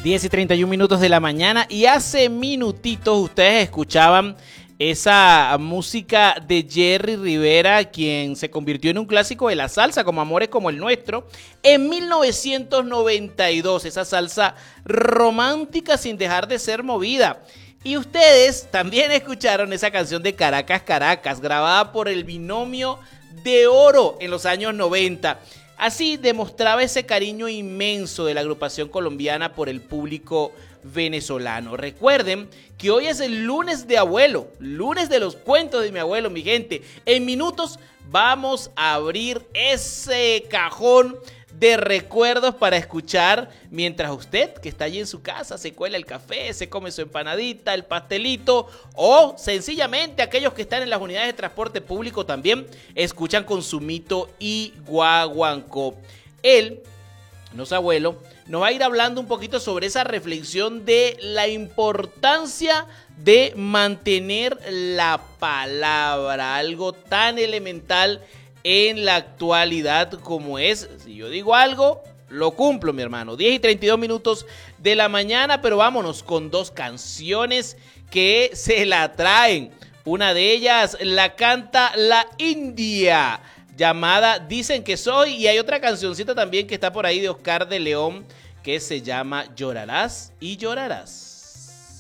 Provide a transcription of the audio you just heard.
10:31 de la mañana y hace minutitos ustedes escuchaban esa música de Jerry Rivera, quien se convirtió en un clásico de la salsa, como Amores como el Nuestro, en 1992, esa salsa romántica sin dejar de ser movida. Y ustedes también escucharon esa canción de Caracas, Caracas, grabada por el Binomio de Oro en los años 90. Así demostraba ese cariño inmenso de la agrupación colombiana por el público venezolano. Recuerden que hoy es el lunes de abuelo, lunes de los cuentos de mi abuelo, mi gente. En minutos vamos a abrir ese cajón de recuerdos para escuchar mientras usted, que está allí en su casa, se cuela el café, se come su empanadita, el pastelito, o sencillamente aquellos que están en las unidades de transporte público también escuchan con su mito y guaguancó. Él, nuestro abuelo, nos va a ir hablando un poquito sobre esa reflexión de la importancia de mantener la palabra, algo tan elemental en la actualidad como es, si yo digo algo, lo cumplo, mi hermano. 10:32 de la mañana, pero vámonos con dos canciones que se la traen. Una de ellas la canta La India, llamada Dicen que Soy, y hay otra cancioncita también que está por ahí de Oscar de León que se llama Llorarás y Llorarás.